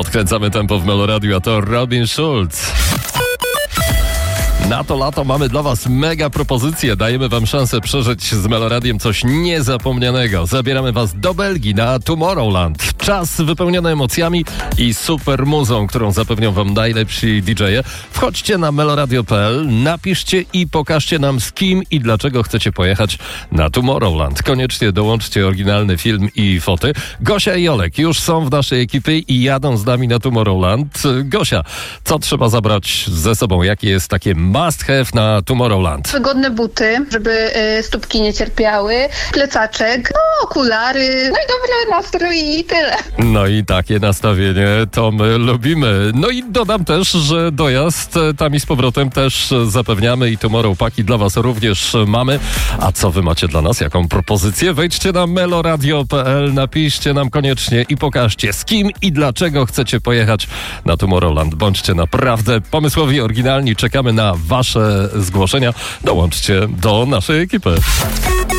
Podkręcamy tempo w Meloradiu, a to Robin Schulz. Na to lato mamy dla Was mega propozycję. Dajemy Wam szansę przeżyć z Meloradiem coś niezapomnianego. Zabieramy Was do Belgii na Tomorrowland. Czas wypełniony emocjami i super muzą, którą zapewnią Wam najlepsi DJ-e. Wchodźcie na meloradio.pl, napiszcie i pokażcie nam, z kim i dlaczego chcecie pojechać na Tomorrowland. Koniecznie dołączcie oryginalny film i foty. Gosia i Olek już są w naszej ekipie i jadą z nami na Tomorrowland. Gosia, co trzeba zabrać ze sobą? Jakie jest takie must have na Tomorrowland? Wygodne buty, żeby stópki nie cierpiały, plecaczek, okulary, no i dobry nastrój i tyle. No i takie nastawienie to my lubimy. No i dodam też, że dojazd tam i z powrotem też zapewniamy i Tomorrow Paki dla Was również mamy. A co Wy macie dla nas? Jaką propozycję? Wejdźcie na meloradio.pl, napiszcie nam koniecznie i pokażcie, z kim i dlaczego chcecie pojechać na Tomorrowland. Bądźcie naprawdę pomysłowi, oryginalni. Czekamy na Wasze zgłoszenia. Dołączcie do naszej ekipy.